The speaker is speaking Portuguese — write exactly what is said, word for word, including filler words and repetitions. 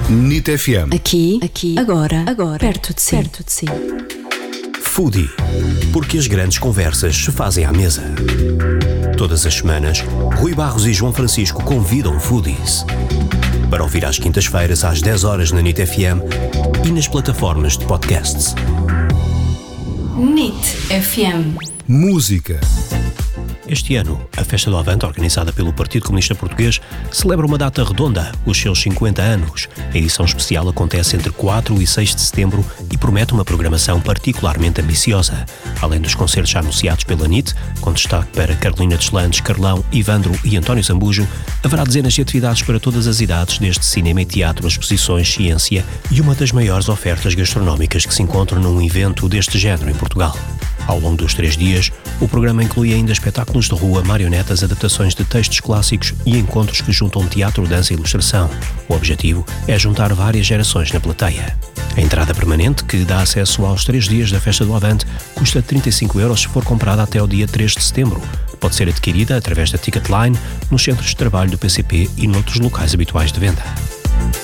N I T F M. Aqui, aqui, agora, agora, perto de si, perto de si. Foodie, porque as grandes conversas se fazem à mesa. Todas as semanas, Rui Barros e João Francisco convidam foodies para ouvir às quintas-feiras às dez horas na N I T F M e nas plataformas de podcasts. N I T F M. Música. Este ano, a Festa do Avante, organizada pelo Partido Comunista Português, celebra uma data redonda, os seus cinquenta anos. A edição especial acontece entre quatro e seis de setembro e promete uma programação particularmente ambiciosa. Além dos concertos já anunciados pela N I T, com destaque para Carolina Deslandes, Carlão, Ivandro e António Zambujo, haverá dezenas de atividades para todas as idades, desde cinema e teatro, exposições, ciência e uma das maiores ofertas gastronómicas que se encontram num evento deste género em Portugal. Ao longo dos três dias, o programa inclui ainda espetáculos de rua, marionetas, adaptações de textos clássicos e encontros que juntam teatro, dança e ilustração. O objetivo é juntar várias gerações na plateia. A entrada permanente, que dá acesso aos três dias da Festa do Avante, custa trinta e cinco euros se for comprada até o dia três de setembro. Pode ser adquirida através da Ticketline, nos centros de trabalho do P C P e noutros locais habituais de venda.